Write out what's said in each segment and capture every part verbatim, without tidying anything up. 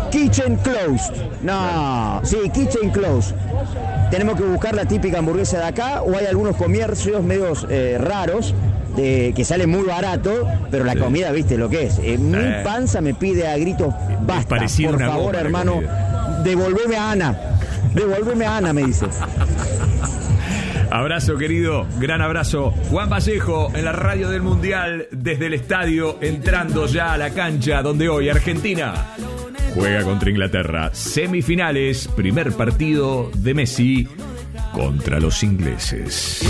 Kitchen closed. No, sí, kitchen closed. Tenemos que buscar la típica hamburguesa de acá, o hay algunos comercios medios eh, raros, de, que sale muy barato, pero la sí. comida, viste lo que es. Eh, mi eh. panza me pide a gritos, basta, por favor, hermano, devolveme a Ana. Devolveme a Ana, me dice. Abrazo, querido, gran abrazo. Juan Vallejo en la radio del Mundial desde el estadio, entrando ya a la cancha donde hoy Argentina juega contra Inglaterra. Semifinales, primer partido de Messi contra los ingleses.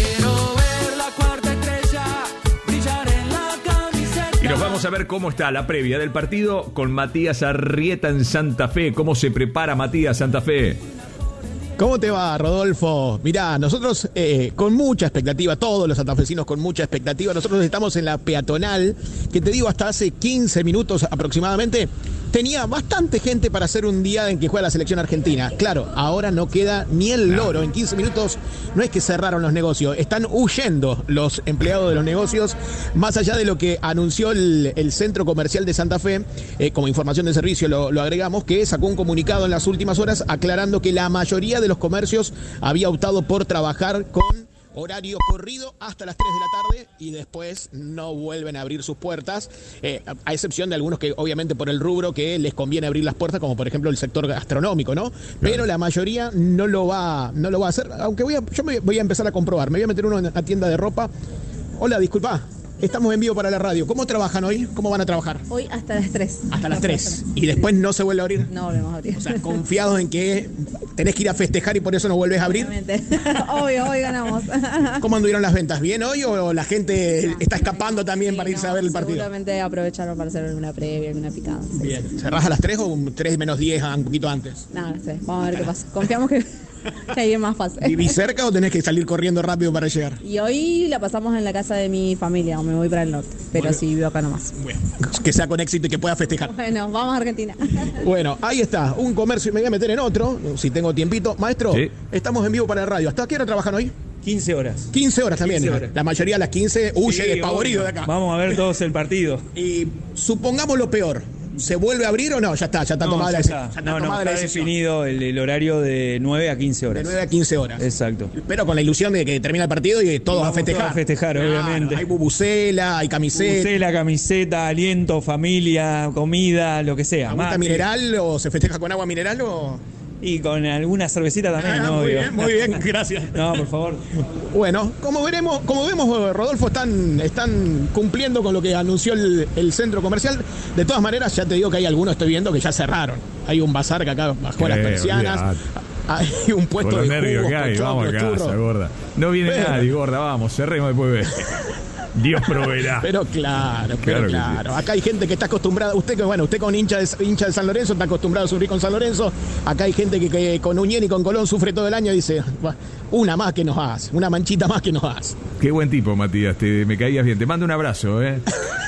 Y nos vamos a ver cómo está la previa del partido con Matías Arrieta en Santa Fe. ¿Cómo se prepara Matías Santa Fe? ¿Cómo te va, Rodolfo? Mirá, nosotros eh, con mucha expectativa, todos los santafesinos con mucha expectativa, nosotros estamos en la peatonal, que te digo, hasta hace quince minutos aproximadamente, tenía bastante gente para hacer un día en que juega la selección argentina. Claro, ahora no queda ni el loro. En quince minutos no es que cerraron los negocios, están huyendo los empleados de los negocios, más allá de lo que anunció el, el Centro Comercial de Santa Fe, eh, como información de servicio lo, lo agregamos, que sacó un comunicado en las últimas horas aclarando que la mayoría de los comercios había optado por trabajar con horario corrido hasta las tres de la tarde y después no vuelven a abrir sus puertas, eh, a excepción de algunos que obviamente por el rubro que les conviene abrir las puertas, como por ejemplo el sector gastronómico, ¿no? Pero la mayoría no lo va, no lo va a hacer, aunque voy a, yo me voy a empezar a comprobar, me voy a meter uno en una tienda de ropa. Hola, disculpa. Estamos en vivo para la radio. ¿Cómo trabajan hoy? ¿Cómo van a trabajar? Hoy hasta las tres. Hasta las tres. ¿Y después no se vuelve a abrir? No volvemos a abrir. O sea, confiados en que tenés que ir a festejar y por eso no vuelves a abrir. Obviamente. Obvio, hoy ganamos. ¿Cómo anduvieron las ventas? ¿Bien hoy o la gente está escapando también sí, para irse no, a ver el partido? Seguramente aprovecharon para hacer una previa, una picada. Sí. Bien. ¿Cerrás a las tres o tres menos diez, un poquito antes? No, no sé. Vamos a ver qué pasa. Confiamos que... que ahí es más fácil. ¿Vivís cerca o tenés que salir corriendo rápido para llegar? Y hoy la pasamos en la casa de mi familia, o me voy para el norte, pero bueno, sí vivo acá nomás. Bueno, que sea con éxito y que pueda festejar. Bueno, vamos a Argentina. Bueno, ahí está, un comercio, me voy a meter en otro, si tengo tiempito. Maestro, sí. Estamos en vivo para la radio. ¿Hasta qué hora trabajan hoy? quince horas. quince horas también. quince horas. La mayoría a las quince huye sí, despavorido de acá. Vamos a ver todos el partido. Y supongamos lo peor. ¿Se vuelve a abrir o no? Ya está, ya está no, tomada ya la está. decisión. No, no, está definido el, el horario de nueve a quince horas. De nueve a quince horas. Exacto. Pero con la ilusión de que termina el partido y todos Vamos a festejar. Todos a festejar, claro, obviamente. Hay bubucela, hay camiseta. Bubucela, camiseta, aliento, familia, comida, lo que sea. ¿Agüita mineral o se festeja con agua mineral o...? Y con alguna cervecita también, ah, ¿no? Muy bien, muy bien, gracias. No, por favor. Bueno, como veremos, como vemos, Rodolfo, están, están cumpliendo con lo que anunció el, el centro comercial. De todas maneras, ya te digo que hay algunos, estoy viendo, que ya cerraron. Hay un bazar que acá bajó las persianas. Olvidate. Hay un puesto con los de nervios jugos, que hay, vamos a casa, churros. Gorda. No viene Pero, nadie, gorda, vamos, cerremos después ver. Dios proveerá. Pero claro, pero claro. claro. Sí. Acá hay gente que está acostumbrada, usted que bueno, usted con hincha de, hincha de San Lorenzo está acostumbrado a sufrir con San Lorenzo. Acá hay gente que, que con Uñén y con Colón sufre todo el año y dice, una más que nos hace, una manchita más que nos hace. Qué buen tipo, Matías, te, me caías bien. Te mando un abrazo, ¿eh?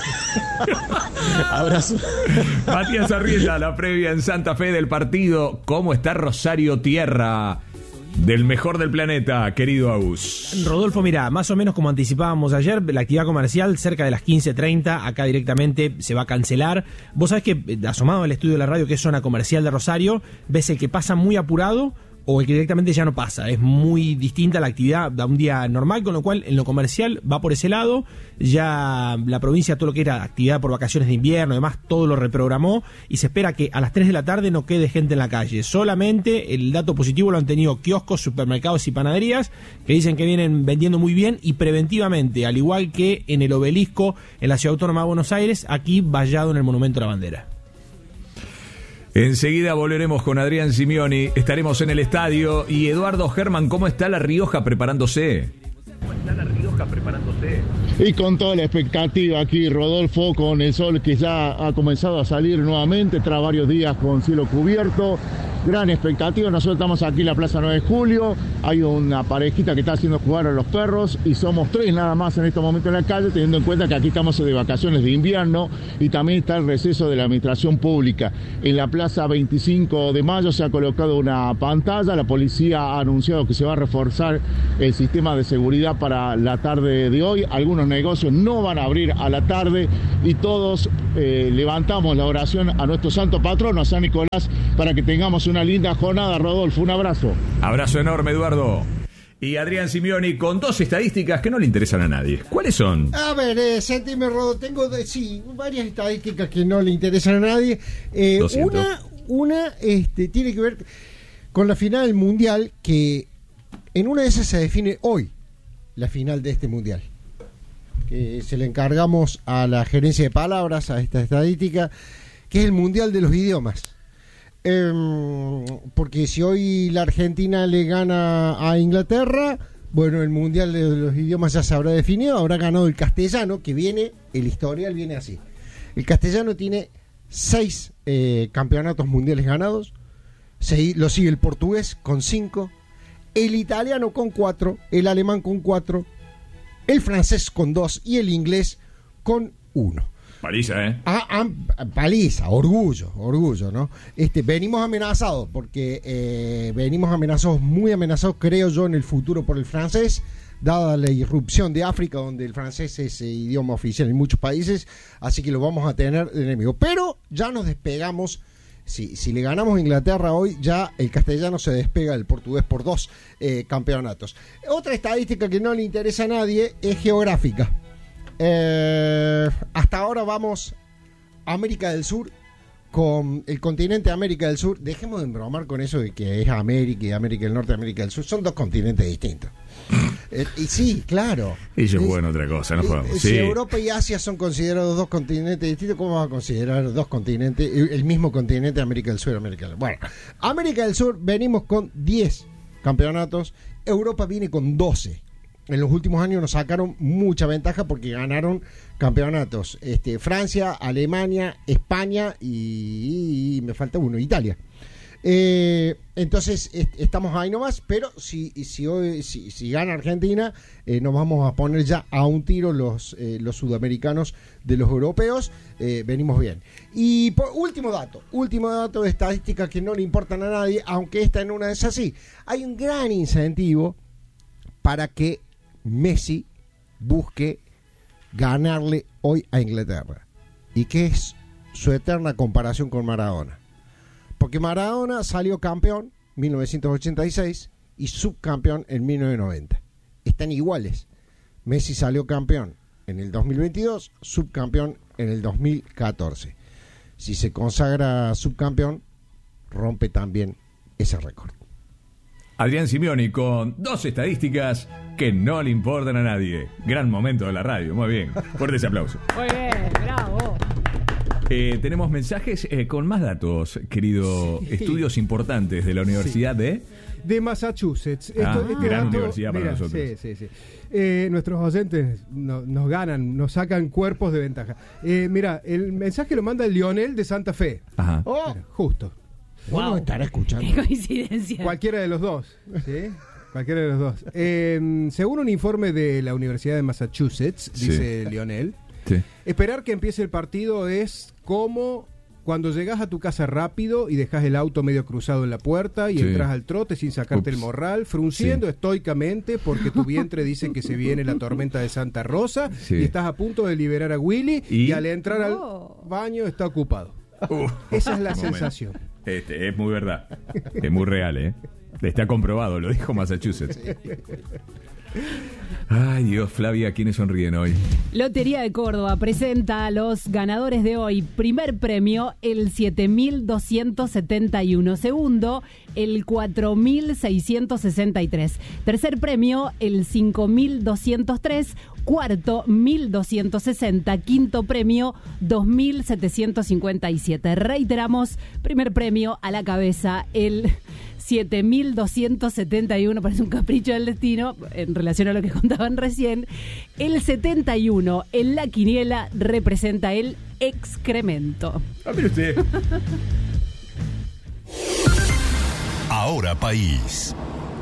Abrazo. Matías Arrieta, la previa en Santa Fe del partido. ¿Cómo está Rosario Tierra? Del mejor del planeta, querido Agus. Rodolfo, mira, más o menos como anticipábamos ayer, la actividad comercial cerca de las quince treinta, acá directamente se va a cancelar. Vos sabés que, asomado al estudio de la radio, que es zona comercial de Rosario, ves el que pasa muy apurado o el que directamente ya no pasa. Es muy distinta la actividad de un día normal, con lo cual en lo comercial va por ese lado. Ya la provincia, todo lo que era actividad por vacaciones de invierno, además, todo lo reprogramó y se espera que a las tres de la tarde no quede gente en la calle. Solamente el dato positivo lo han tenido kioscos, supermercados y panaderías, que dicen que vienen vendiendo muy bien y preventivamente, al igual que en el Obelisco, en la Ciudad Autónoma de Buenos Aires, aquí vallado en el Monumento a la Bandera. Enseguida volveremos con Adrián Simioni, estaremos en el estadio. Y Eduardo Germán, ¿cómo está La Rioja preparándose? ¿Cómo está La Rioja preparándose? Y con toda la expectativa aquí, Rodolfo, con el sol que ya ha comenzado a salir nuevamente tras varios días con cielo cubierto. gran expectativa. Nosotros estamos aquí en la Plaza nueve de Julio, hay una parejita que está haciendo jugar a los perros y somos tres nada más en este momento en la calle, teniendo en cuenta que aquí estamos de vacaciones de invierno y también está el receso de la administración pública. En la Plaza veinticinco de mayo se ha colocado una pantalla, la policía ha anunciado que se va a reforzar el sistema de seguridad para la tarde de hoy. Algunos negocios no van a abrir a la tarde y todos eh, levantamos la oración a nuestro santo patrono, a San Nicolás, para que tengamos una linda jornada. Rodolfo, un abrazo. Abrazo enorme, Eduardo. Y Adrián Simeoni con dos estadísticas que no le interesan a nadie. ¿Cuáles son? A ver, eh, Sentime Rodo, tengo de, sí, varias estadísticas que no le interesan a nadie. Eh, una una este, tiene que ver con la final del Mundial, que en una de esas se define hoy la final de este Mundial. Que se le encargamos a la gerencia de palabras, a esta estadística, que es el Mundial de los idiomas. Eh, porque si hoy la Argentina le gana a Inglaterra, bueno, el Mundial de los idiomas ya se habrá definido, habrá ganado el castellano, que viene, el historial viene así. El castellano tiene seis eh, campeonatos mundiales ganados, se, lo sigue el portugués con cinco, el italiano con cuatro, el alemán con cuatro, el francés con dos y el inglés con uno. Paliza, ¿eh? Ah, ah, paliza, orgullo, orgullo, ¿no? Este, venimos amenazados, porque eh, venimos amenazados, muy amenazados, creo yo, en el futuro por el francés, dada la irrupción de África, donde el francés es eh, idioma oficial en muchos países, así que lo vamos a tener de enemigo. Pero ya nos despegamos, si, si le ganamos a Inglaterra hoy, ya el castellano se despega del portugués por dos eh, campeonatos. Otra estadística que no le interesa a nadie es geográfica. Eh, hasta ahora vamos a América del Sur, con el continente de América del Sur. Dejemos de embromar con eso de que es América y América del Norte y América del Sur. Son dos continentes distintos. eh, y sí, claro. Ellos es, juegan otra cosa, no jugamos. Si sí. Europa y Asia son considerados dos continentes distintos, ¿cómo vamos a considerar dos continentes, el mismo continente, América del Sur y América del Norte? Bueno, América del Sur venimos con diez campeonatos, Europa viene con doce. En los últimos años nos sacaron mucha ventaja porque ganaron campeonatos este, Francia, Alemania, España y, y me falta uno, Italia. Eh, entonces est- estamos ahí nomás, pero si, si hoy si, si gana Argentina, eh, nos vamos a poner ya a un tiro los, eh, los sudamericanos de los europeos. Eh, venimos bien. Y por, último dato, último dato de estadística que no le importan a nadie, aunque esta en una es así. Hay un gran incentivo para que Messi busque ganarle hoy a Inglaterra, y que es su eterna comparación con Maradona, porque Maradona salió campeón en mil novecientos ochenta y seis y subcampeón en mil novecientos noventa. Están iguales. Messi salió campeón en el dos mil veintidós, subcampeón en el dos mil catorce. Si se consagra subcampeón, rompe también ese récord. Adrián Simeoni con dos estadísticas que no le importan a nadie. Gran momento de la radio, muy bien. Fuerte ese aplauso. Muy bien, bravo. Eh, tenemos mensajes eh, con más datos, querido. Sí. Estudios importantes de la Universidad sí. de... de Massachusetts. Ah, Esto, este gran dato, universidad para mira, nosotros. Sí, sí, sí. Eh, nuestros oyentes no, nos ganan, nos sacan cuerpos de ventaja. Eh, mira, el mensaje lo manda Lionel de Santa Fe. Ajá. Oh, mira, justo. Wow. Estará escuchando. Qué coincidencia. Cualquiera de los dos, ¿sí? Cualquiera de los dos. Eh, según un informe de la Universidad de Massachusetts, dice sí. Lionel, sí. esperar que empiece el partido es como cuando llegas a tu casa rápido y dejas el auto medio cruzado en la puerta y sí. entras al trote sin sacarte Ups. el morral, frunciendo sí. estoicamente porque tu vientre dice que se viene la tormenta de Santa Rosa sí. y estás a punto de liberar a Willy y, y al entrar oh. al baño está ocupado. Uh. Esa es la sensación. Este, es muy verdad. Es muy real, ¿eh? Está comprobado, lo dijo Massachusetts. Ay, Dios, Flavia, ¿quiénes sonríen hoy? Lotería de Córdoba presenta a los ganadores de hoy. Primer premio, el siete mil doscientos setenta y uno. Segundo, el cuatro mil seiscientos sesenta y tres. Tercer premio, el cinco mil doscientos tres. Cuarto, mil doscientos sesenta. Quinto premio, dos mil setecientos cincuenta y siete. Reiteramos, primer premio a la cabeza, el siete mil doscientos setenta y uno, parece un capricho del destino en relación a lo que contaban recién. El setenta y uno en la quiniela representa el excremento. Ah, mire usted. Ahora País.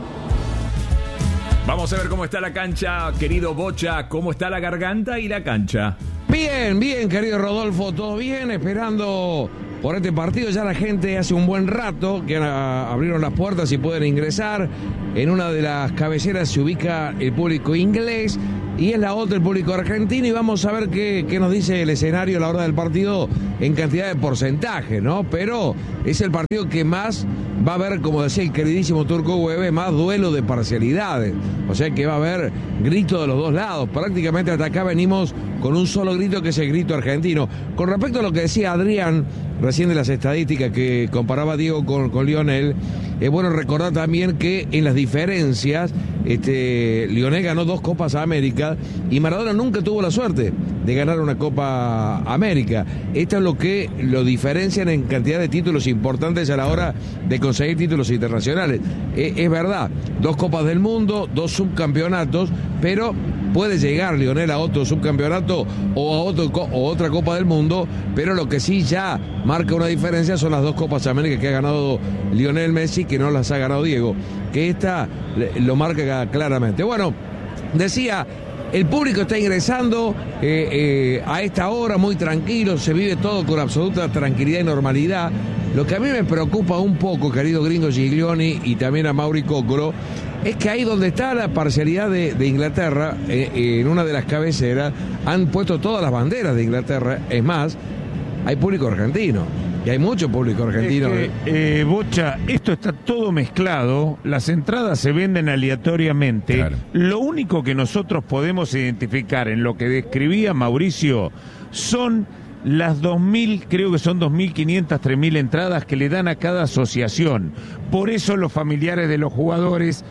Vamos a ver cómo está la cancha, querido Bocha, cómo está la garganta y la cancha. Bien, bien, querido Rodolfo, todo bien, esperando por este partido. Ya la gente hace un buen rato que a, abrieron las puertas y pueden ingresar. En una de las cabeceras se ubica el público inglés y en la otra el público argentino, y vamos a ver qué, qué nos dice el escenario a la hora del partido en cantidad de porcentaje, ¿no? Pero es el partido que más va a haber, como decía el queridísimo Turco Hueve, más duelo de parcialidades. O sea que va a haber grito de los dos lados. Prácticamente hasta acá venimos con un solo grito, que es el grito argentino. Con respecto a lo que decía Adrián recién de las estadísticas que comparaba Diego con, con Lionel, es bueno recordar también que en las diferencias, este, Lionel ganó dos Copas América y Maradona nunca tuvo la suerte de ganar una Copa América. Esto es lo que lo diferencian en cantidad de títulos importantes a la hora de conseguir títulos internacionales. Es, es verdad, dos Copas del Mundo, dos subcampeonatos, pero puede llegar Lionel a otro subcampeonato o a otro, o otra Copa del Mundo, pero lo que sí ya marca una diferencia son las dos Copas América que ha ganado Lionel Messi, que no las ha ganado Diego, que esta lo marca claramente. Bueno, decía, el público está ingresando eh, eh, a esta hora muy tranquilo, se vive todo con absoluta tranquilidad y normalidad. Lo que a mí me preocupa un poco, querido Gringo Giglioni, y también a Mauri Cocolo, es que ahí donde está la parcialidad de, de Inglaterra, eh, eh, en una de las cabeceras, han puesto todas las banderas de Inglaterra. Es más, hay público argentino. Y hay mucho público argentino. Es que, eh, Bocha, esto está todo mezclado, las entradas se venden aleatoriamente. Claro. Lo único que nosotros podemos identificar en lo que describía Mauricio son las dos mil, creo que son dos mil quinientas, tres mil entradas que le dan a cada asociación. Por eso los familiares de los jugadores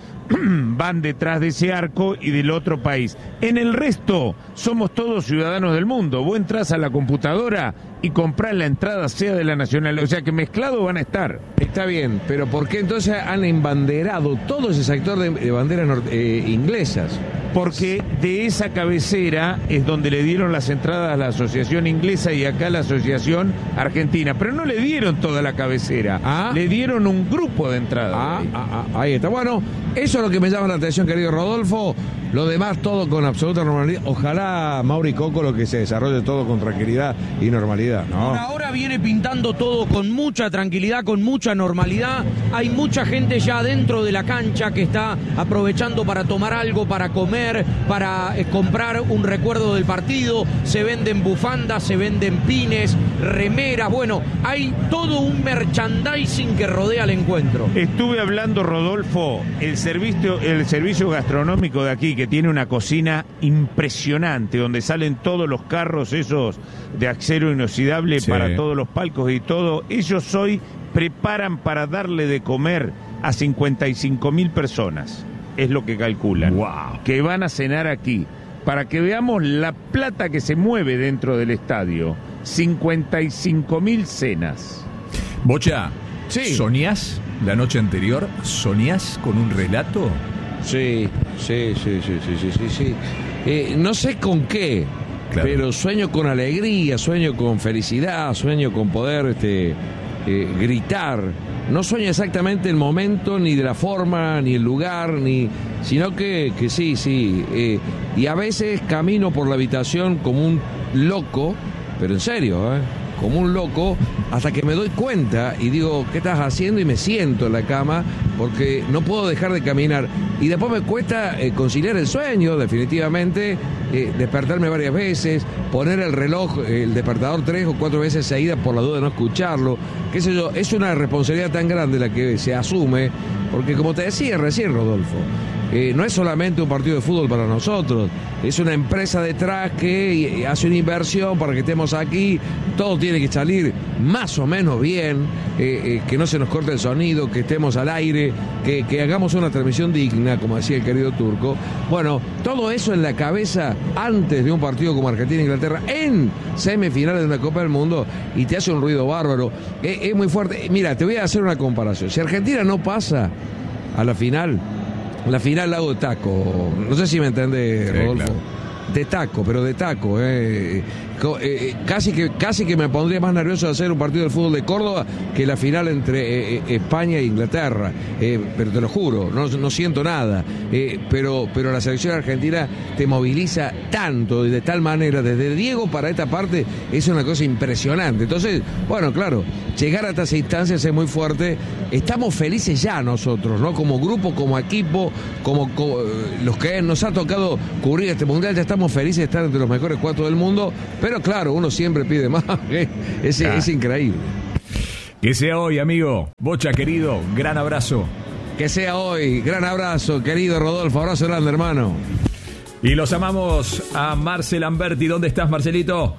van detrás de ese arco y del otro país. En el resto somos todos ciudadanos del mundo. Vos entrás a la computadora y comprás la entrada, sea de la nacional, o sea que mezclados van a estar. Está bien, pero ¿por qué entonces han embanderado todo ese sector de, de banderas eh, inglesas? Porque de esa cabecera es donde le dieron las entradas a la asociación inglesa y acá a la asociación argentina, pero no le dieron toda la cabecera, ¿Ah? le dieron un grupo de entradas. Ah, ahí. Ah, ah, ahí está. Bueno, eso es lo que me llama la atención, querido Rodolfo. Lo demás todo con absoluta normalidad. Ojalá, Mauri Coco, lo que se desarrolle todo con tranquilidad y normalidad, ¿no? Por ahora viene pintando todo con mucha tranquilidad, con mucha normalidad. Hay mucha gente ya dentro de la cancha que está aprovechando para tomar algo, para comer, para eh, comprar un recuerdo del partido. Se venden bufandas, se venden pines, remeras. Bueno, hay todo un merchandising que rodea el encuentro. Estuve hablando, Rodolfo, el servicio, el servicio gastronómico de aquí, que tiene una cocina impresionante, donde salen todos los carros esos de acero inoxidable, sí, para todos los palcos y todo. Ellos hoy preparan para darle de comer a cincuenta y cinco mil personas, es lo que calculan, wow, que van a cenar aquí, para que veamos la plata que se mueve dentro del estadio. cincuenta y cinco mil cenas. Bocha, sí. ¿Soñás la noche anterior? ¿Soñás con un relato? Sí, sí, sí, sí, sí, sí, sí, sí. Eh, no sé con qué, claro, pero sueño con alegría, sueño con felicidad, sueño con poder este, eh, gritar. No sueño exactamente el momento, ni de la forma, ni el lugar, ni sino que, que sí, sí. Eh, y a veces camino por la habitación como un loco, pero en serio, ¿eh? como un loco, hasta que me doy cuenta y digo, ¿qué estás haciendo? Y me siento en la cama porque no puedo dejar de caminar. Y después me cuesta eh, conciliar el sueño, definitivamente, eh, despertarme varias veces, poner el reloj, eh, el despertador tres o cuatro veces seguidas por la duda de no escucharlo. Qué sé yo, es una responsabilidad tan grande la que se asume, porque como te decía recién, Rodolfo, Eh, no es solamente un partido de fútbol para nosotros, es una empresa detrás que hace una inversión para que estemos aquí, todo tiene que salir más o menos bien, eh, eh, que no se nos corte el sonido, que estemos al aire, que, que hagamos una transmisión digna, como decía el querido Turco. Bueno, todo eso en la cabeza antes de un partido como Argentina-Inglaterra, en semifinales de una Copa del Mundo, y te hace un ruido bárbaro, eh, es muy fuerte. Mira, te voy a hacer una comparación. Si Argentina no pasa a la final, la final la hago de taco, no sé si me entiende, Rodolfo. Sí, claro. De taco, pero de taco. Eh. eh, casi que casi que me pondría más nervioso de hacer un partido del fútbol de Córdoba que la final entre eh, España e Inglaterra. Eh, pero te lo juro, no, no siento nada. Eh, pero, pero la selección argentina te moviliza tanto y de tal manera, desde Diego para esta parte, es una cosa impresionante. Entonces, bueno, claro, llegar a estas instancias es muy fuerte. Estamos felices ya nosotros, ¿no? Como grupo, como equipo, como, como los que nos ha tocado cubrir este mundial, ya estamos felices de estar entre los mejores cuatro del mundo. Pero claro, uno siempre pide más. Es, Ah. es increíble. Que sea hoy, amigo. Bocha, querido, gran abrazo. Que sea hoy. Gran abrazo, querido Rodolfo. Abrazo grande, hermano. Y los amamos a Marcel Lamberti. ¿Dónde estás, Marcelito?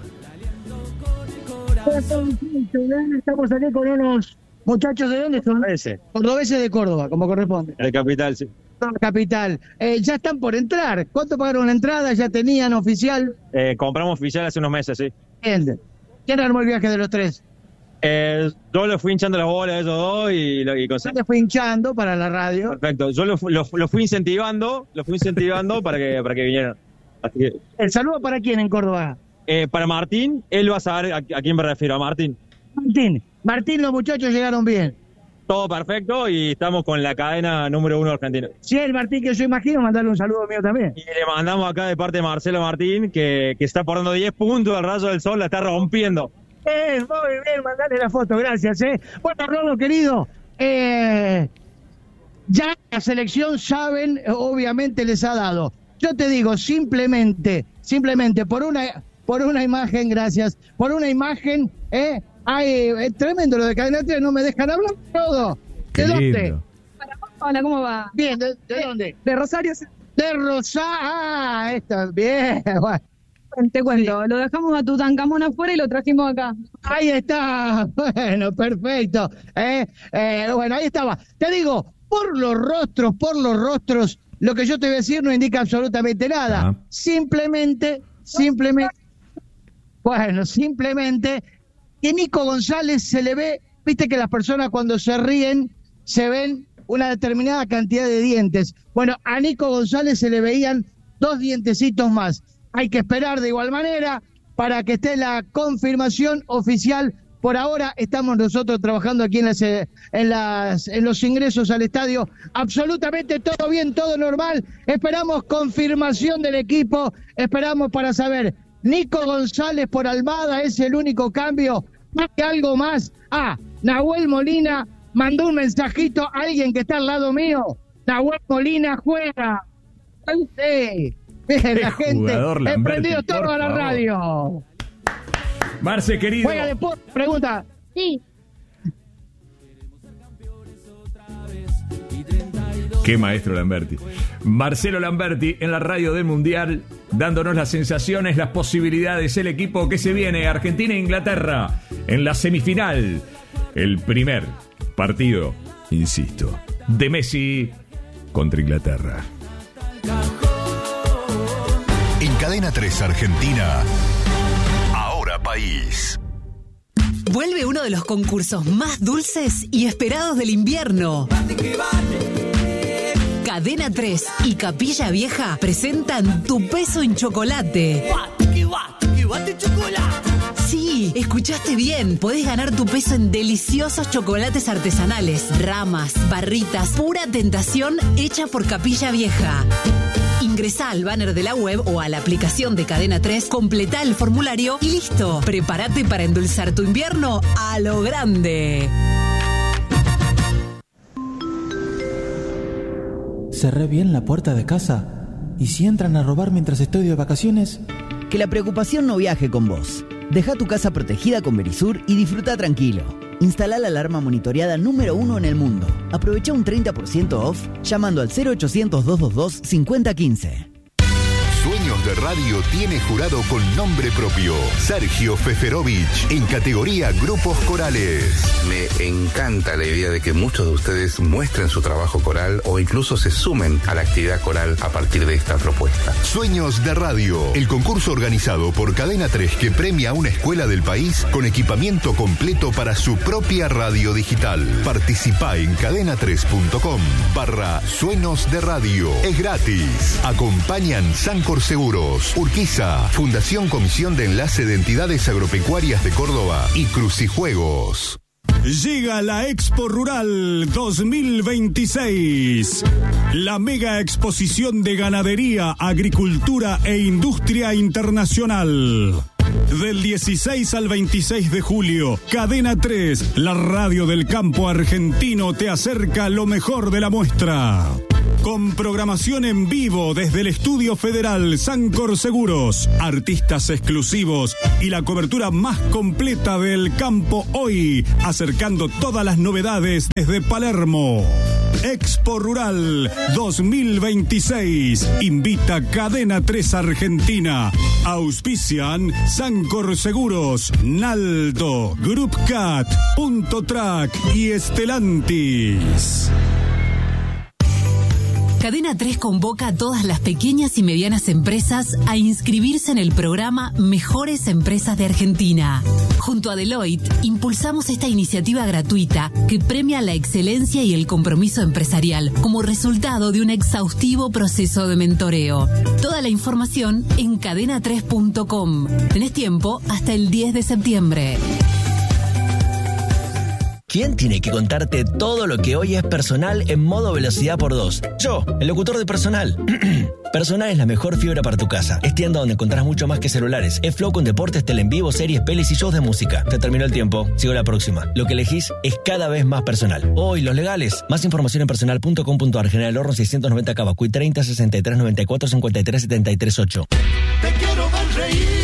Estamos aquí con unos muchachos, ¿de dónde son? Cordobeses de Córdoba, como corresponde. De Capital, sí. Capital. Eh, ya están por entrar. ¿Cuánto pagaron la entrada? ¿Ya tenían oficial? Eh, compramos oficial hace unos meses, sí. Bien. ¿Quién armó el viaje de los tres? Eh, yo le fui hinchando las bolas a esos dos y lo y Yo te fui hinchando para la radio. Perfecto. Yo lo, lo, lo fui incentivando, lo fui incentivando para que para que vinieran. Así que, ¿El saludo para quién en Córdoba? eh, para Martín, él va a saber a, a quién me refiero, a Martín. Martín. Martín, los muchachos llegaron bien. Todo perfecto y estamos con la cadena número uno argentina. Sí, el Martín que yo imagino, mandarle un saludo mío también. Y le mandamos acá de parte de Marcelo Martín, que, que está poniendo diez puntos al rayo del sol, la está rompiendo. Eh, muy bien, mandale la foto, gracias, eh. Bueno, Rodo, querido, eh, ya la selección saben, eh, obviamente les ha dado. Yo te digo, simplemente, simplemente por una, por una imagen, gracias, por una imagen, eh, hay, es tremendo lo de Cadena tres, no me dejan hablar todo. Qué ¿De dónde? lindo. Hola, ¿cómo va? Bien, ¿de, de dónde? De Rosario. De Rosario, ah, está bien, bueno. Te cuento, lo dejamos a Tutankamón afuera y lo trajimos acá. Ahí está, bueno, perfecto. Eh, eh, bueno, ahí estaba. Te digo, por los rostros, por los rostros, lo que yo te voy a decir no indica absolutamente nada. Ah. Simplemente, simplemente, bueno, simplemente que Nico González se le ve, viste que las personas cuando se ríen se ven una determinada cantidad de dientes. Bueno, a Nico González se le veían dos dientecitos más. Hay que esperar de igual manera para que esté la confirmación oficial. Por ahora estamos nosotros trabajando aquí en, las, en, las, en los ingresos al estadio. Absolutamente todo bien, todo normal. Esperamos confirmación del equipo. Esperamos para saber. Nico González por Almada es el único cambio. Más que algo más. Ah, Nahuel Molina mandó un mensajito a alguien que está al lado mío. Nahuel Molina juega. Sí. Bien, la gente, he prendido todo a la radio. Marce, querido. Juega después, pregunta. Sí. Qué maestro Lamberti. Marcelo Lamberti en la radio del Mundial, dándonos las sensaciones, las posibilidades, el equipo que se viene, Argentina e Inglaterra, en la semifinal. El primer partido, insisto, de Messi contra Inglaterra. En Cadena tres Argentina, Ahora País. Vuelve uno de los concursos más dulces y esperados del invierno. Cadena tres y Capilla Vieja presentan Tu Peso en Chocolate. Sí, escuchaste bien. Podés ganar tu peso en deliciosos chocolates artesanales, ramas, barritas, pura tentación hecha por Capilla Vieja. Ingresá al banner de la web o a la aplicación de Cadena tres, completá el formulario y listo. Prepárate para endulzar tu invierno a lo grande. Cerré bien la puerta de casa. ¿Y si entran a robar mientras estoy de vacaciones? Que la preocupación no viaje con vos. Deja tu casa protegida con Verisur y disfruta tranquilo. Instala la alarma monitoreada número uno en el mundo. Aprovecha un treinta por ciento off llamando al cero ochocientos, doscientos veintidós, cincuenta quince. Sueños de Radio tiene jurado con nombre propio, Sergio Feferovich, en categoría Grupos Corales. Me encanta la idea de que muchos de ustedes muestren su trabajo coral o incluso se sumen a la actividad coral a partir de esta propuesta. Sueños de Radio, el concurso organizado por Cadena tres que premia a una escuela del país con equipamiento completo para su propia radio digital. Participá en cadena tres punto com barra Sueños de Radio. Es gratis. Acompañan San Sancor Seguros, Urquiza, Fundación Comisión de Enlace de Entidades Agropecuarias de Córdoba y Crucijuegos. Llega la Expo Rural dos mil veintiséis, la mega exposición de ganadería, agricultura e industria internacional. Del dieciséis al veintiséis de julio, Cadena tres, la radio del campo argentino, te acerca lo mejor de la muestra. Con programación en vivo desde el Estudio Federal Sancor Seguros, artistas exclusivos y la cobertura más completa del campo hoy, acercando todas las novedades desde Palermo. Expo Rural dos mil veintiséis. Invita Cadena tres Argentina. Auspician Sancor Seguros, Naldo, Group Cat, Punto Track y Estelantis. Cadena tres convoca a todas las pequeñas y medianas empresas a inscribirse en el programa Mejores Empresas de Argentina. Junto a Deloitte, impulsamos esta iniciativa gratuita que premia la excelencia y el compromiso empresarial como resultado de un exhaustivo proceso de mentoreo. Toda la información en cadena tres punto com. Tenés tiempo hasta el diez de septiembre. ¿Quién tiene que contarte todo lo que hoy es Personal en modo velocidad por dos? Yo, el locutor de Personal. Personal es la mejor fibra para tu casa. Es tienda donde encontrás mucho más que celulares. Es flow con deportes, tele en vivo, series, pelis y shows de música. Te terminó el tiempo. Sigo la próxima. Lo que elegís es cada vez más Personal. Hoy, los legales. Más información en personal punto com punto ar. General Horno seiscientos noventa Cavacuy treinta sesenta y tres noventa y cuatro cincuenta y tres setenta y tres ocho. Te quiero ver reír.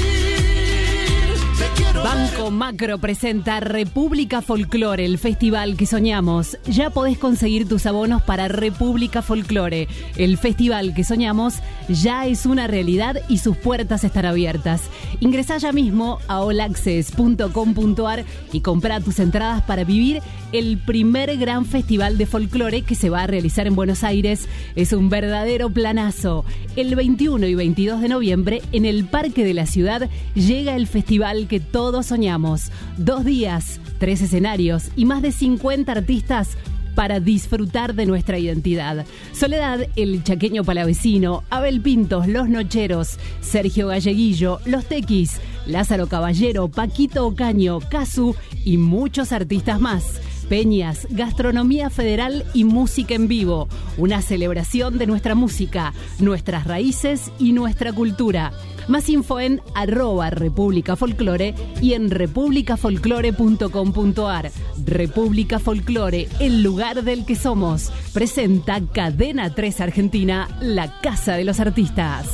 Banco Macro presenta República Folklore, el festival que soñamos. Ya podés conseguir tus abonos para República Folklore. El festival que soñamos ya es una realidad y sus puertas están abiertas. Ingresá ya mismo a all access punto com punto ar y comprá tus entradas para vivir el primer gran festival de folclore que se va a realizar en Buenos Aires. Es un verdadero planazo. El veintiuno y veintidós de noviembre, en el Parque de la Ciudad, llega el festival que todos soñamos. Dos días, tres escenarios y más de cincuenta artistas para disfrutar de nuestra identidad. Soledad, el chaqueño palavecino, Abel Pintos, Los Nocheros, Sergio Galleguillo, Los Tequis, Lázaro Caballero, Paquito Ocaño, Casu y muchos artistas más. Peñas, gastronomía federal y música en vivo. Una celebración de nuestra música, nuestras raíces y nuestra cultura. Más info en arroba República Folklore y en república folklore punto com punto ar. República Folklore, el lugar del que somos. Presenta Cadena tres Argentina, la casa de los artistas.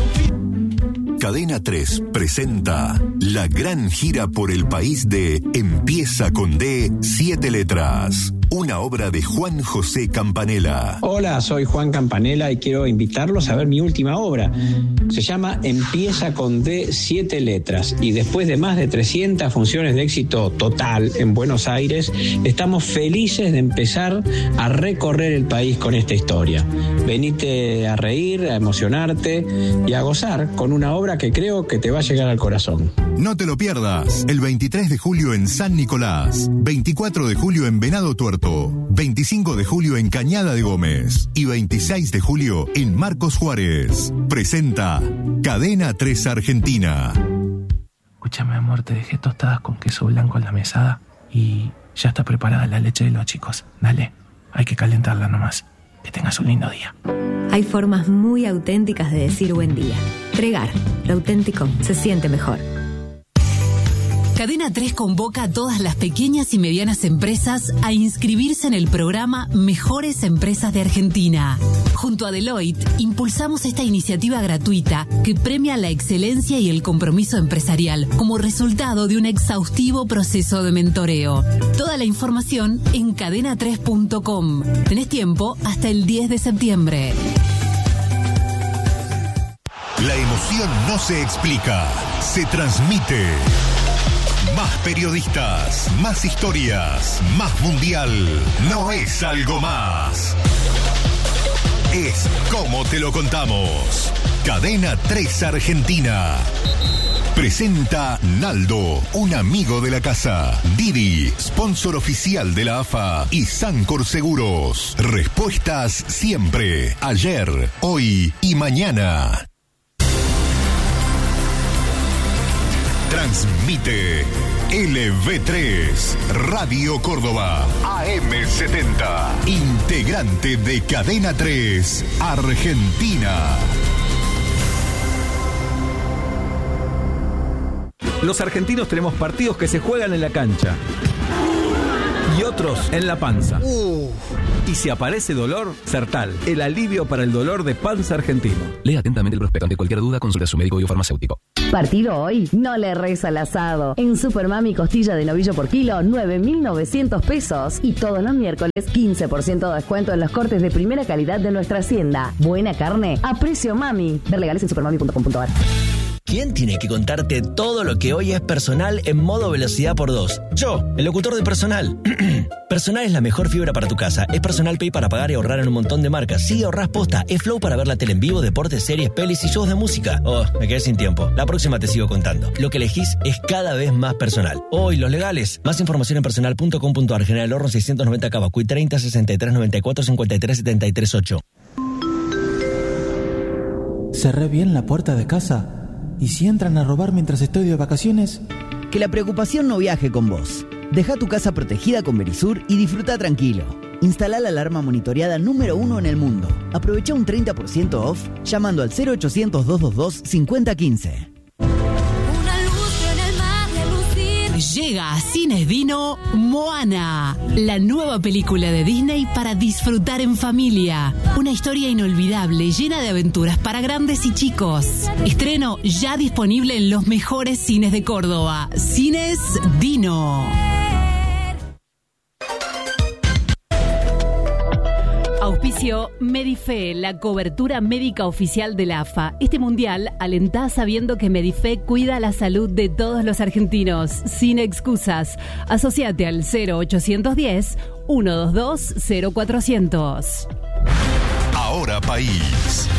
Cadena tres presenta la gran gira por el país de Empieza con D, siete letras. Una obra de Juan José Campanella. Hola, soy Juan Campanella y quiero invitarlos a ver mi última obra. Se llama Empieza con D, siete letras. Y después de más de trescientas funciones de éxito total en Buenos Aires, estamos felices de empezar a recorrer el país con esta historia. Venite a reír, a emocionarte y a gozar con una obra que creo que te va a llegar al corazón. No te lo pierdas. El veintitrés de julio en San Nicolás, veinticuatro de julio en Venado Tuerto, veinticinco de julio en Cañada de Gómez y veintiséis de julio en Marcos Juárez. Presenta Cadena tres Argentina. Escúchame, amor, te dejé tostadas con queso blanco en la mesada y ya está preparada la leche de los chicos. Dale, hay que calentarla nomás. Que tengas un lindo día. Hay formas muy auténticas de decir buen día. Pregar, lo auténtico se siente mejor. Cadena tres convoca a todas las pequeñas y medianas empresas a inscribirse en el programa Mejores Empresas de Argentina. Junto a Deloitte, impulsamos esta iniciativa gratuita que premia la excelencia y el compromiso empresarial como resultado de un exhaustivo proceso de mentoreo. Toda la información en cadena tres punto com. Tenés tiempo hasta el diez de septiembre. La emoción no se explica, se transmite. Más periodistas, más historias, más mundial. No es algo más. Es como te lo contamos. Cadena tres Argentina. Presenta Naldo, un amigo de la casa. Didi, sponsor oficial de la A F A. Y Sancor Seguros. Respuestas siempre. Ayer, hoy y mañana. Transmite L V tres, Radio Córdoba, A M setenta, integrante de Cadena tres, Argentina. Los argentinos tenemos partidos que se juegan en la cancha y otros en la panza. Uh. Y si aparece dolor, Sertal, el alivio para el dolor de panza argentino. Lea atentamente el prospecto. Ante cualquier duda, consulte a su médico y o farmacéutico. Partido hoy, no le reza al asado. En Supermami, costilla de novillo por kilo, nueve mil novecientos pesos. Y todos los miércoles, quince por ciento de descuento en los cortes de primera calidad de nuestra hacienda. Buena carne a precio mami. Ver legales en supermami punto com punto a r. ¿Quién tiene que contarte todo lo que hoy es personal en modo velocidad por dos? Yo, el locutor de Personal. Personal es la mejor fibra para tu casa. Es Personal Pay para pagar y ahorrar en un montón de marcas. Sí, ahorrás posta. Es Flow para ver la tele en vivo, deportes, series, pelis y shows de música. Oh, me quedé sin tiempo. La próxima te sigo contando. Lo que elegís es cada vez más personal. Hoy, los legales. Más información en personal punto com punto a r. General Horno seiscientos noventa Cavacuy treinta sesenta y tres noventa y cuatro cincuenta y tres setenta y tres ocho. Cerré bien la puerta de casa. ¿Y si entran a robar mientras estoy de vacaciones? Que la preocupación no viaje con vos. Deja tu casa protegida con Verisur y disfruta tranquilo. Instala la alarma monitoreada número uno en el mundo. Aprovecha un treinta por ciento off llamando al cero ochocientos, doscientos veintidós, cincuenta quince. Llega a Cines Dino Moana, la nueva película de Disney para disfrutar en familia. Una historia inolvidable, llena de aventuras para grandes y chicos. Estreno ya disponible en los mejores cines de Córdoba. Cines Dino. Auspicio Medife, la cobertura médica oficial de la A F A. Este mundial alentá sabiendo que Medife cuida la salud de todos los argentinos, sin excusas. Asociate al cero ochocientos diez, ciento veintidós, cero cuatrocientos. Ahora País.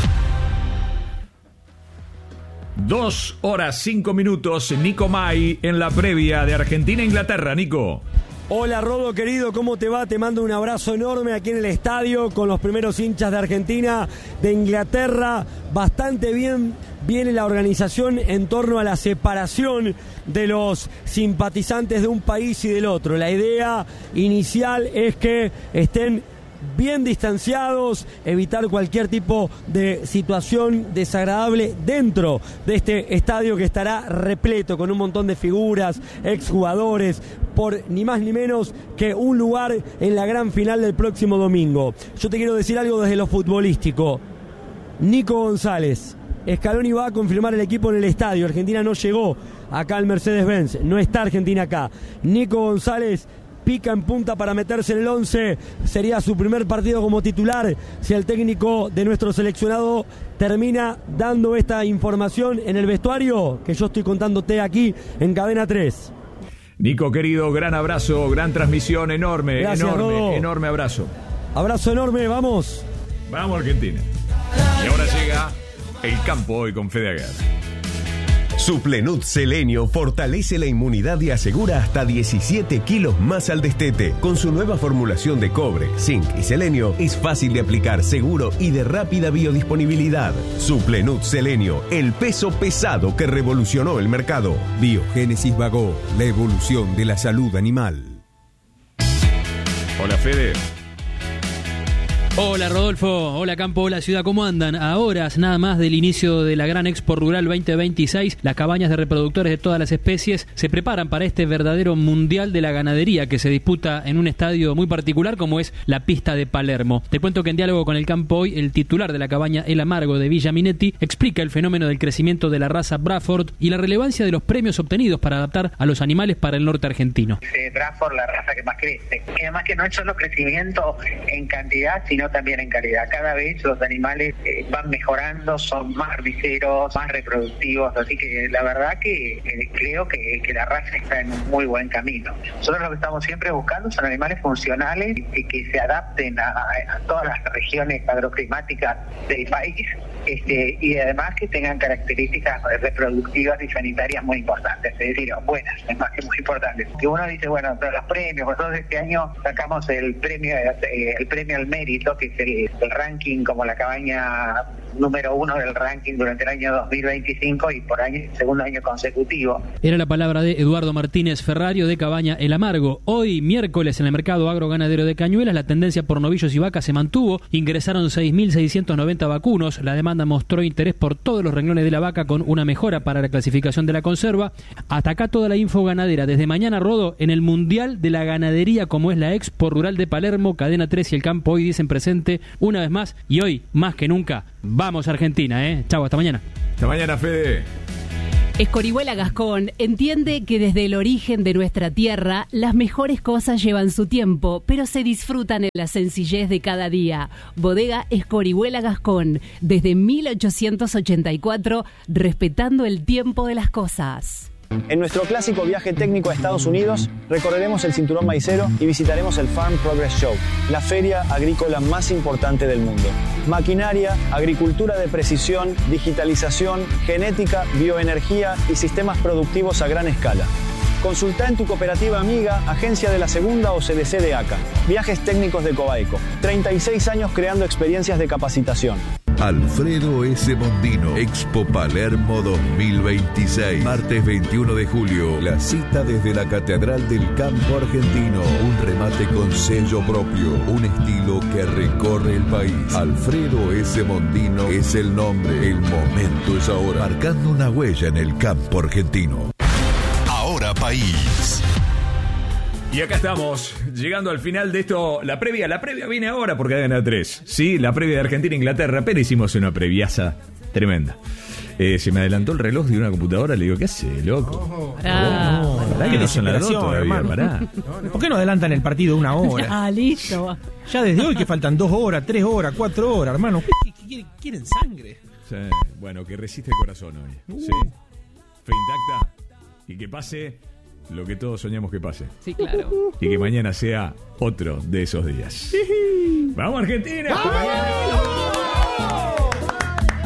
Dos horas cinco minutos, Nico May en la previa de Argentina-Inglaterra. Nico. Hola Rodo querido, ¿cómo te va? Te mando un abrazo enorme aquí en el estadio con los primeros hinchas de Argentina, de Inglaterra. Bastante bien viene la organización en torno a la separación de los simpatizantes de un país y del otro. La idea inicial es que estén bien distanciados, evitar cualquier tipo de situación desagradable dentro de este estadio que estará repleto con un montón de figuras, exjugadores, por ni más ni menos que un lugar en la gran final del próximo domingo. Yo te quiero decir algo desde lo futbolístico. Nico González, Scaloni va a confirmar el equipo en el estadio. Argentina no llegó acá al Mercedes-Benz, no está Argentina acá. Nico González pica en punta para meterse en el once. Sería su primer partido como titular si el técnico de nuestro seleccionado termina dando esta información en el vestuario que yo estoy contándote aquí en Cadena tres. Nico querido, gran abrazo, gran transmisión, enorme, Gracias, enorme, Rodo. enorme abrazo. Abrazo enorme, vamos. Vamos Argentina. Y ahora llega el campo hoy con Fede Aguer. Suplenut Selenio fortalece la inmunidad y asegura hasta diecisiete kilos más al destete. Con su nueva formulación de cobre, zinc y selenio, es fácil de aplicar, seguro y de rápida biodisponibilidad. Suplenut Selenio, el peso pesado que revolucionó el mercado. Biogénesis Vago, la evolución de la salud animal. Hola Fede. Hola Rodolfo, hola Campo, hola Ciudad, ¿cómo andan? A horas nada más del inicio de la Gran Expo Rural veinte veintiséis, las cabañas de reproductores de todas las especies se preparan para este verdadero mundial de la ganadería que se disputa en un estadio muy particular como es la pista de Palermo. Te cuento que en diálogo con el Campo hoy, el titular de la cabaña El Amargo de Villa Minetti explica el fenómeno del crecimiento de la raza Bradford y la relevancia de los premios obtenidos para adaptar a los animales para el norte argentino. Eh, Bradford, la raza que más crece. Y además que no es solo crecimiento en cantidad, sino también en calidad. Cada vez los animales eh, van mejorando, son más arbiceros, más reproductivos, así que la verdad que eh, creo que, que la raza está en un muy buen camino. Nosotros lo que estamos siempre buscando son animales funcionales y que se adapten a, a todas las regiones agroclimáticas del país, este, y además que tengan características reproductivas y sanitarias muy importantes, es decir, buenas, es más que muy importantes. Que uno dice, bueno, pero los premios, nosotros este año sacamos el premio, eh, el premio al mérito, que es el, el ranking como la cabaña número uno del ranking durante el año dos mil veinticinco y por año, segundo año consecutivo. Era la palabra de Eduardo Martínez Ferrario de Cabaña El Amargo. Hoy, miércoles, en el mercado agroganadero de Cañuelas, la tendencia por novillos y vacas se mantuvo. Ingresaron seis mil seiscientos noventa vacunos. La demanda mostró interés por todos los renglones de la vaca, con una mejora para la clasificación de la conserva. Hasta acá toda la info ganadera. Desde mañana, Rodo, en el Mundial de la Ganadería, como es la Expo Rural de Palermo, Cadena tres y El Campo hoy dicen presente una vez más, y hoy, más que nunca, vamos Argentina, ¿eh? Chau, hasta mañana. Hasta mañana, Fede. Escorihuela Gascón entiende que desde el origen de nuestra tierra las mejores cosas llevan su tiempo, pero se disfrutan en la sencillez de cada día. Bodega Escorihuela Gascón, desde mil ochocientos ochenta y cuatro, respetando el tiempo de las cosas. En nuestro clásico viaje técnico a Estados Unidos, recorreremos el cinturón maicero y visitaremos el Farm Progress Show, la feria agrícola más importante del mundo. Maquinaria, agricultura de precisión, digitalización, genética, bioenergía y sistemas productivos a gran escala. Consulta en tu cooperativa amiga, agencia de la Segunda o C D C de A C A. Viajes técnicos de Coaico. treinta y seis años creando experiencias de capacitación. Alfredo S. Mondino, Expo Palermo dos mil veintiséis. Martes veintiuno de julio. La cita desde la Catedral del Campo Argentino. Un remate con sello propio. Un estilo que recorre el país. Alfredo S. Mondino es el nombre. El momento es ahora. Marcando una huella en el campo argentino. Ahora País. Y acá estamos, llegando al final de esto. La previa, la previa viene ahora por Cadena tres. Sí, la previa de Argentina-Inglaterra. Pero hicimos una previaza tremenda. Eh, se me adelantó el reloj de una computadora. Le digo, ¿qué hace, loco? Pará, oh, pará, que no son las dos todavía, hermano. pará. ¿Por qué no adelantan el partido una hora? Ah, listo. Ya desde hoy que faltan dos horas, tres horas, cuatro horas, hermano. ¿Qué, qué, qué, quieren sangre? Sí, bueno, que resiste el corazón hoy. Uh. Sí. Fe intacta. Y que pase lo que todos soñamos que pase. Sí, claro. Y que mañana sea otro de esos días. ¡Vamos, Argentina! ¡Vamos!